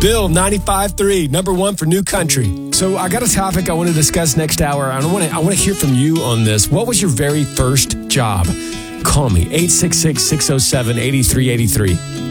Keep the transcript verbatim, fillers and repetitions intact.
Bill, ninety-five three, number one for New Country. So I got a topic I want to discuss next hour. I want to I want to hear from you on this. What was your very first job? Call me, eight six six, six oh seven, eight three eight three.